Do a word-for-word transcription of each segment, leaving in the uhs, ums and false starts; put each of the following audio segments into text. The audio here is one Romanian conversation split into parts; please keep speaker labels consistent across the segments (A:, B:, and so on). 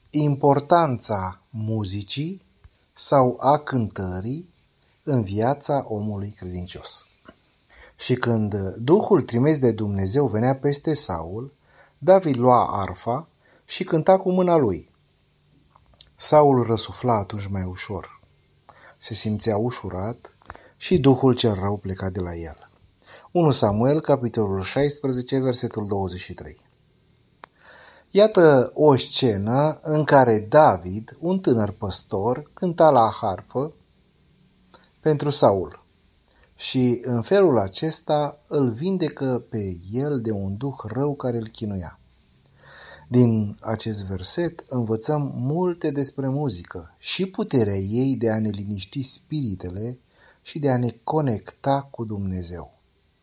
A: Importanța muzicii sau a cântării în viața omului credincios. Și când Duhul trimis de Dumnezeu venea peste Saul, David lua arfa și cânta cu mâna lui. Saul răsufla atunci mai ușor. Se simțea ușurat și Duhul cel rău pleca de la el. unu Samuel, capitolul șaisprezece, versetul douăzeci și trei. Iată o scenă în care David, un tânăr păstor, cânta la harfă pentru Saul și în felul acesta îl vindecă pe el de un duh rău care îl chinuia. Din acest verset învățăm multe despre muzică și puterea ei de a ne liniști spiritele și de a ne conecta cu Dumnezeu.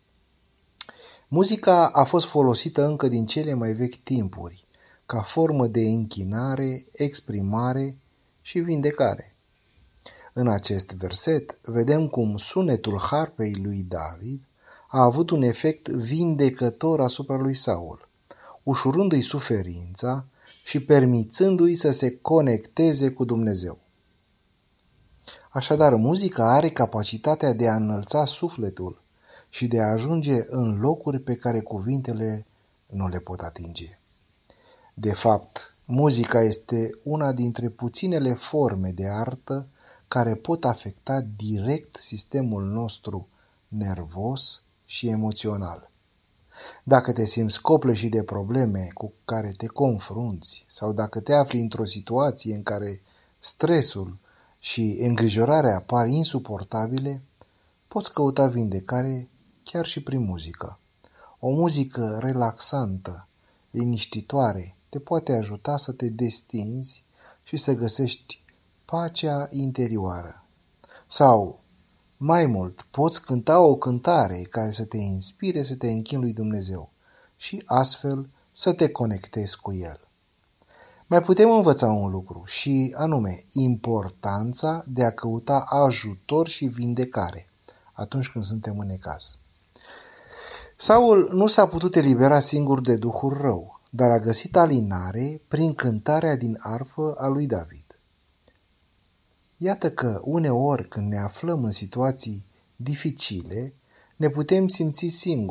A: Muzica a fost folosită încă din cele mai vechi timpuri, ca formă de închinare, exprimare și vindecare. În acest verset vedem cum sunetul harpei lui David a avut un efect vindecător asupra lui Saul, ușurându-i suferința și permițându-i să se conecteze cu Dumnezeu. Așadar, muzica are capacitatea de a înălța sufletul și de a ajunge în locuri pe care cuvintele nu le pot atinge. De fapt, muzica este una dintre puținele forme de artă care pot afecta direct sistemul nostru nervos și emoțional. Dacă te simți copleșit de probleme cu care te confrunți sau dacă te afli într-o situație în care stresul și îngrijorarea par insuportabile, poți căuta vindecare chiar și prin muzică. O muzică relaxantă, liniștitoare, te poate ajuta să te destinzi și să găsești pacea interioară. Sau, mai mult, poți cânta o cântare care să te inspire să te închini lui Dumnezeu și astfel să te conectezi cu El. Mai putem învăța un lucru și anume importanța de a căuta ajutor și vindecare atunci când suntem în necaz. Saul nu s-a putut elibera singur de duhul rău, dar a găsit alinare prin cântarea din arfă a lui David. Iată că uneori când ne aflăm în situații dificile, ne putem simți singuri.